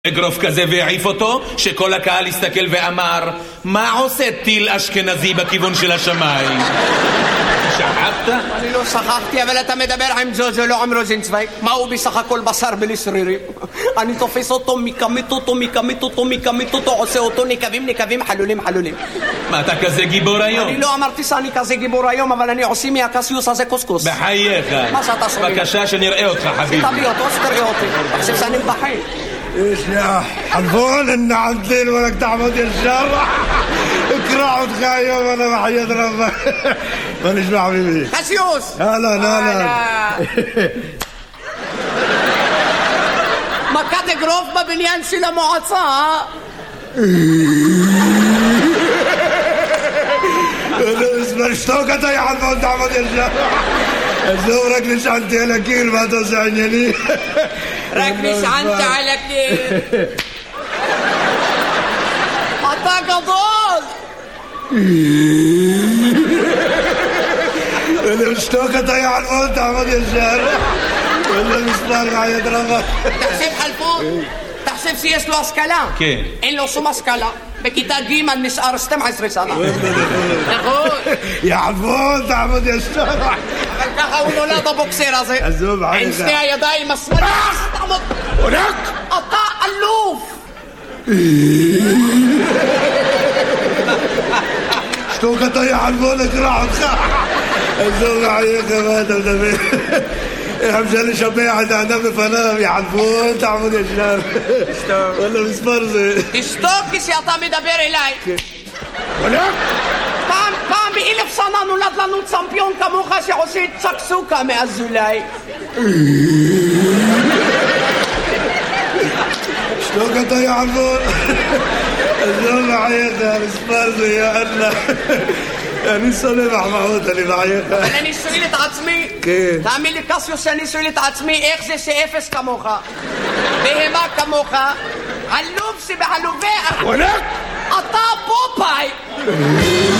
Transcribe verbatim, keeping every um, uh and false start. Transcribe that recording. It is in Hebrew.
אגרוף כזה והעיף אותו, שכל הקהל הסתכל ואמר, מה עושה טיל אשכנזי בכיוון של השמיים? שכחת? אני לא שכחתי, אבל אתה מדבר עם ג'וג'ו, לא עם רוזנצוויג. מה הוא בסך הכל בשר בלי שרירים? אני תופס אותו, מקמית אותו, מקמית אותו, מקמית אותו, עושה אותו נקבים, נקבים, חלולים, חלולים. מה, אתה כזה גיבור היום? אני לא אמרתי שאני כזה גיבור היום, אבל אני עושה מהקסיוס הזה קוסקוס. בחייך. מה שאתה שומע? בבקשה שנראה אותך, חביבי. תביא אותו, שתראה אותי. תחשב שאני מבחין. ايش يا حلفون ان عدل ولك تعمد الشر اكرع وتخايم وانا بحياة ربك مانيش مع حبيبي קסיוס! لا لا لا מכת אגרוף בבניין של המועצה. اسمع اشتوكت يا حلفون تعمد الشر زورك نشعنتي على كيل ما توسعني لي רק נשענת על הקיר. אתה גדול! اللي اشتوكت يا حلفون تعمد الشر ولا مسمار عيد ربك תחשב חלפון, תחשב שיש לו השכלה. כן. אין לו שום השכלה. בכיתה ג' נשאר שתים עשרה שנה. נכון. يا حلفون تعمد الشر אבל ככה הוא נולד הבוקסר הזה. עזוב, עליך. עם שני הידיים השמאליות. תעמוד. אתה אלוף. اشتوكت يا حلفون اكرع وتخاع عزوم عليك ما انت مدبر يا مشان شبيعة انا بفنام يا حلفون تعمد الشر ولا مسبرزي תשתוק כשאתה מדבר אליי. ولك פעם, פעם באלף שנה נולד לנו צמפיון כמוך שעושה צקסוקה מאזולאי. اشتوكت يا حلفون عزوم عليك يا مسبرزي يا الله אני שונא מחמאות, אני בעייך. אבל אני שואל את עצמי, כן. תאמין לי קסיוס שאני שואל את עצמי איך זה שאפס כמוך, בהמה כמוך, עלוב שבעלובי, ولك אתה פופאי.